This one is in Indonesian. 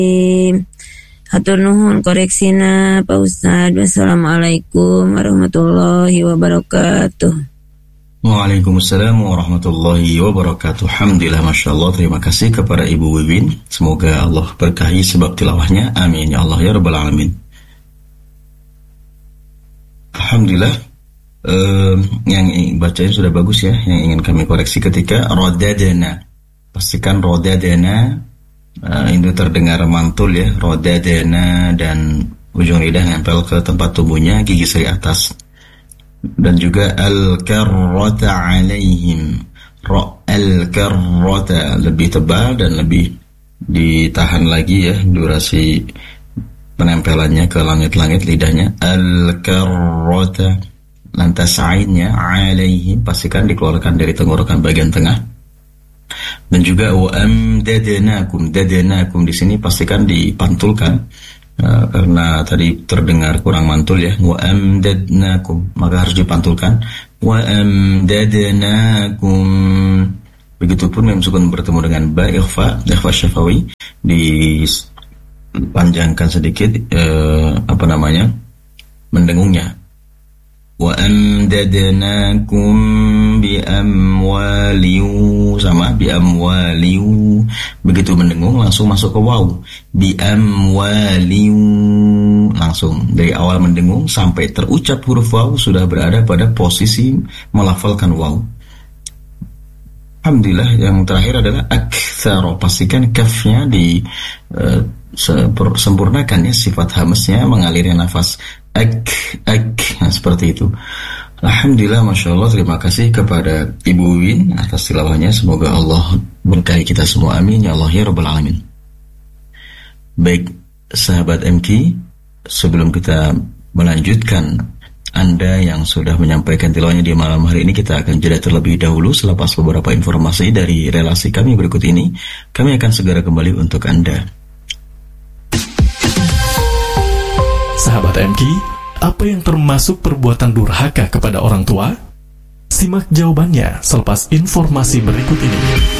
Hatur nuhun koreksina Pak Ustadz. Wassalamualaikum warahmatullahi wabarakatuh. Waalaikumsalam warahmatullahi wabarakatuh. Alhamdulillah, Masya Allah. Terima kasih kepada Ibu Wiwin. Semoga Allah berkahi sebab tilawahnya. Amin ya Allah ya Rabbal Alamin. Alhamdulillah. Yang bacanya sudah bagus ya. Yang ingin kami koreksi ketika rodadana. Pastikan rodadana itu terdengar mantul ya. Rodadana dan ujung lidah nempel ke tempat tumbuhnya gigi seri atas. Dan juga al-karrata alaihim. Al-karrata lebih tebal dan lebih ditahan lagi ya durasi penempelannya ke langit-langit lidahnya. Al-karrata. Lantas ainnya alaihim pastikan dikeluarkan dari tenggorokan bagian tengah. Dan juga wa amdadnakum. Dadnakum di sini pastikan dipantulkan. Karena tadi terdengar kurang mantul ya. Wa amdadnakum, maka harus dipantulkan. Wa amdadnakum. Begitupun mem sukun bertemu dengan ba ikhfa syafawi, dipanjangkan sedikit mendengungnya. Wa amdadnakum bi amwaliu, sama bi amwaliu. Begitu mendengung langsung masuk ke waw. Bi amwaliu, langsung dari awal mendengung sampai terucap huruf waw sudah berada pada posisi melafalkan waw. Alhamdulillah. Yang terakhir adalah aktsaro. Pastikan kafnya di sempurnakan ya, sifat hamesnya mengalirnya nafas. Nah, seperti itu. Alhamdulillah, Masya Allah. Terima kasih kepada Ibu Win atas tilawahnya. Semoga Allah berkahi kita semua. Amin ya Allah ya Rabbal Alamin. Baik, sahabat MK, sebelum kita melanjutkan, Anda yang sudah menyampaikan tilawahnya di malam hari ini, kita akan jeda terlebih dahulu. Selepas beberapa informasi dari relasi kami berikut ini, kami akan segera kembali untuk Anda. Sahabat MK, apa yang termasuk perbuatan durhaka kepada orang tua? Simak jawabannya selepas informasi berikut ini.